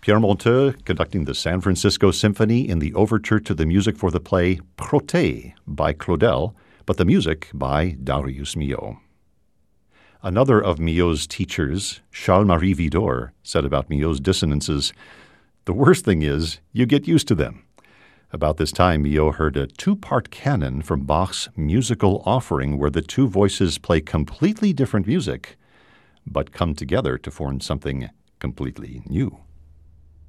Pierre Monteux conducting the San Francisco Symphony in the overture to the music for the play Protée by Claudel, but the music by Darius Milhaud. Another of Milhaud's teachers, Charles-Marie Widor, said about Milhaud's dissonances, "The worst thing is, you get used to them." About this time, Milhaud heard a two-part canon from Bach's Musical Offering where the two voices play completely different music, but come together to form something completely new.